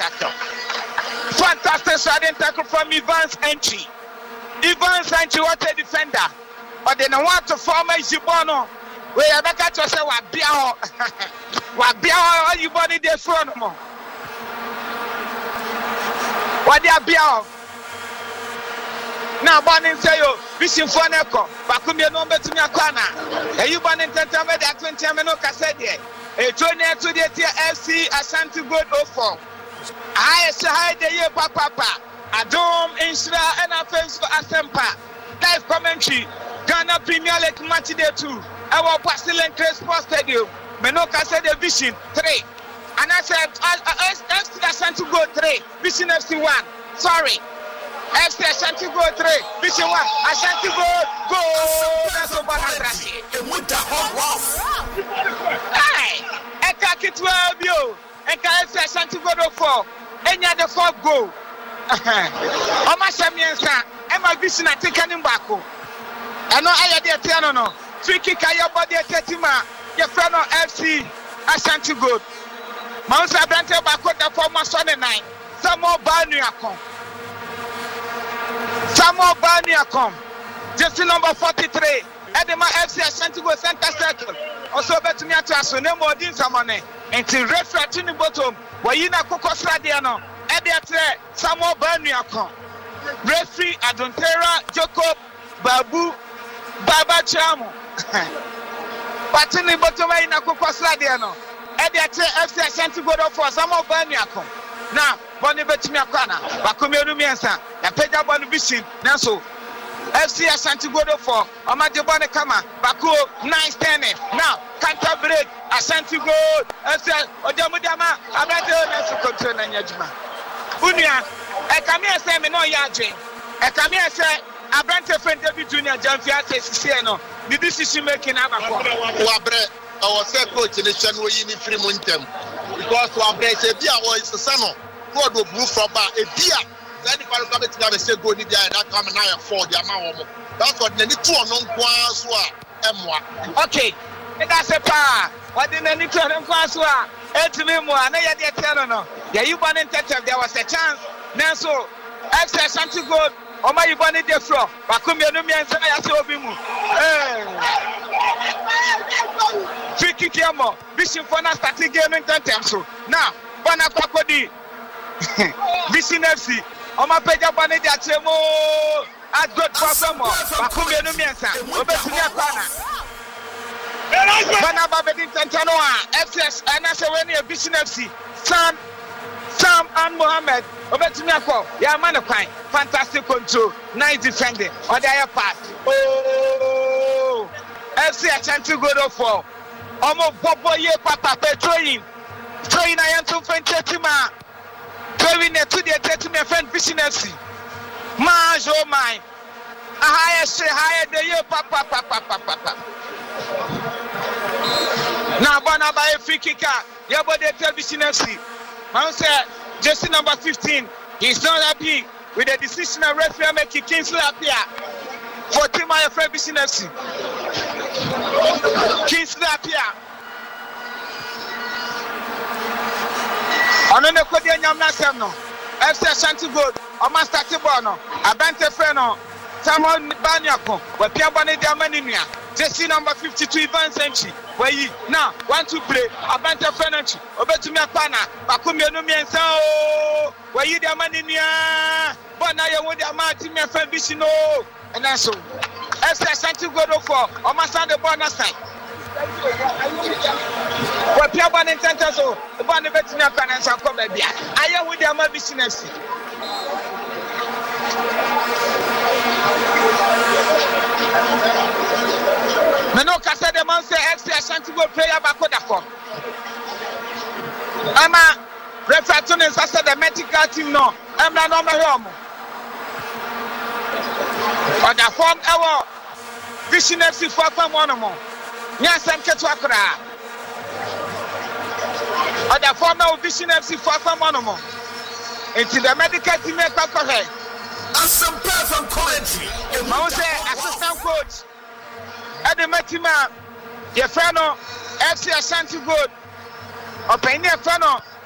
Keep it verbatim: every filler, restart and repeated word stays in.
tackle. Fantastic sudden tackle from Evans Entry. Evans Entry, what a defender. But then I want to form a Zibono. We are back to say what Biao. What Biao, you body the front more. What they are Biao. Now, Bonnie say you, Vision Foneco, Bakumia no better to me a corner. Are you born in Tentame at twenty minutes? I said, a twenty to the F C Ashanti Gold oh four. I say, hi, the year, Papa, Adom, Insra, and a face for Asempa. Live commentary, Ghana Premier League match day two. Our Pastel Sports Stadium, Menoka said the Vision three. And I said, F C Ashanti Gold three, Vision F C one. Sorry. F C Ashanti Gold three, Vision one, Ashanti Gold, goal. That's over Nadrasi. And with the home run. Hey, Eka Kitwa Bio, Eka F C Ashanti Gold four, and the four goal. Oma Shamiensa, Emma Vision at taking back. I know I had the Tiano. Free kick at your body at Tetima, your friend of F C Ashanti Gold. Mount Sabrante Bakota for my son and nine. Some more Banyakon. Samuel Banyakon. Just number forty-three. Edema F C Ashanti Gold Center Circle. Also, bet me at us, no more din some money. Until referee to the bottom. Where you know Coco Stradiano. Ediate Samuel Banyakon. Referee Adontera Jacob Babu Baba Chamo. But in the bottom, I know Coco Stradiano. Ediate F C Ashanti Gold for Samuel Banyakon. Now, Bonnie Betimia Kana, Bakumio Miensa, and Peja Bonnie Vision, Nanso, F C Ashanti Gold for Amadi Bonne Kama, Baku, nine standing. Now, Kanta break, Ashanti Gold, F C Odamudama, Abato, Nanso Control and Yajma. Unia, a Camia say, me no Yaji, a Camia say, Abrante friend David Junior Janfia says, Sieno, the decision making Abaco. Wabre, our third coach in the channel in Fremontem. Because Wabre said, Dia was the son of God will move from a deer. Then if I come to the say go in there, that come now for the amount. That's what the two are non quaswa. Okay, that's a pa. What did the two non quaswa? Eight memo, and I had the no. Yeah, you born in Tetra, there was a chance. Nanso, F C Ashanti Gold, or my you born in the floor. Bakumia no me and I saw Bimu. Free kick Yamo, Vision for us starting game in Tentem. So now, Bana Pakodi. Vision F C, Oma Peja Bane de Achemo, at good Pasamo, Bakumia no Miensa, Obetunia Pana. Bana Babedin Tantanoa, F C S, and as a Wenny Vision F C, Sam, Sam and Mohammed, Obetunia Ko, Yamanakai, fantastic control, nice defending, or the other part. Oh, F C Ashanti Gold for Omo Bobo Ye Papa Petroin, Train I am to Fentetima. Going to the attack to my friend Vision F C. Maj, oh my. A higher say higher than you, papa, papa, papa, papa. Now, Bana by a free kicker. Your body tell Vision F C. Man said, just number fifteen. He's not happy with the decision of referee making Kingsley appear. For team, my friend Vision F C. Kingsley appear. On the Kodian Yamnasam no, F C Ashanti Gold, or Master Tibono, Abante Freno, Samuel Banyako, where Pierre Bonnet Diamania, Jesse number fifty-two, Evans Entry, where you now want to play Abante French, Obetumia Pana, Bakumia Numian, where you Diamania, Bonaya would Martin, my friend Vicino, and that's so. F C Ashanti Gold for, or Master the bonus side. What Pierre Bonnet Tantas, the Bonnet Betina Finance and Comebia. I am with their my business. Menoka said the man said F C Ashanti Gold player Bakodafo. Ama Refraton is said the medical team no. I'm not on my home. But the form our Vision F C for one more. Yes, I'm Ketwakra. Or the former Vision F C for one more. Into the medical team make a correct. And some perfect commentary. Mose, assistant coach. Eddie Metima, your friend F C Ashanti Gold. Or Penny Fano,